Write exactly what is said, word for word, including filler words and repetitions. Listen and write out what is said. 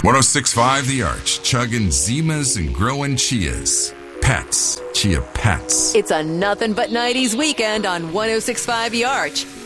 ten sixty-five The Arch, chugging Zimas and growing Chias. Pets. Chia Pets. It's a nothing but nineties weekend on ten sixty-five The Arch.